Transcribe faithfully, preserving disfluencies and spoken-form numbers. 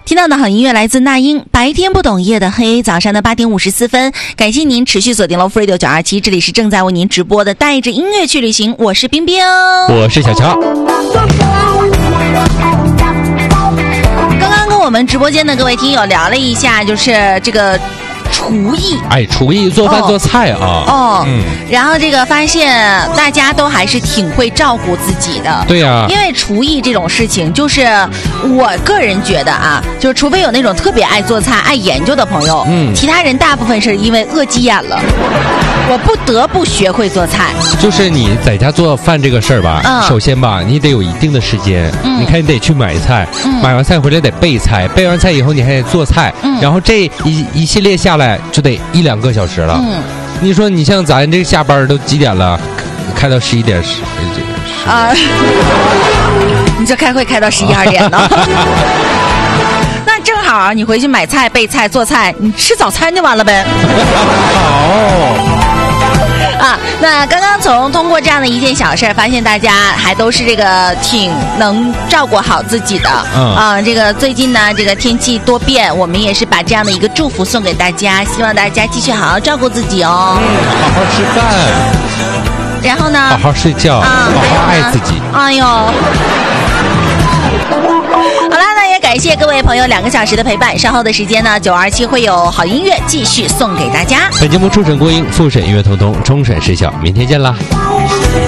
听到的好音乐来自那英，白天不懂夜的黑，早上的八点五十四分。感谢您持续锁定了 F Radio 九二七，这里是正在为您直播的带着音乐去旅行，我是冰冰， 我是小乔。 刚刚跟我们直播间的各位听友聊了一下，就是这个厨艺， 哎，厨艺做饭、哦、做菜啊， 哦，嗯，然后这个发现大家都还是挺会照顾自己的， 对呀、啊， 因为厨艺这种事情，就是我个人觉得啊，就是除非有那种特别爱做菜、爱研究的朋友，嗯，其他人大部分是因为饿急眼了，我不得不学会做菜。 就是你在家做饭这个事儿吧，嗯，首先吧，你得有一定的时间，嗯，你看你得去买菜，嗯，买完菜回来得备菜，备完菜以后你还得做菜，嗯，然后这一一系列下来就得一两个小时了。嗯，你说你像咱这下班都几点了？开到十一点十啊？你这开会开到十一二点呢？那正好啊，你回去买菜、备菜、做菜，你吃早餐就完了呗。 好。 啊，那刚刚从通过这样的一件小事，发现大家还都是这个挺能照顾好自己的。嗯啊，这个最近呢，这个天气多变，我们也是把这样的一个祝福送给大家，希望大家继续好好照顾自己哦。 嗯，好好吃饭， 然后呢， 好好睡觉，啊、好好爱自己。 哎呦。好啦，那也感谢各位朋友两个小时的陪伴。稍后的时间呢，九二七会有好音乐继续送给大家。 本节目初审过音，复审音乐通通，终审失效。明天见啦。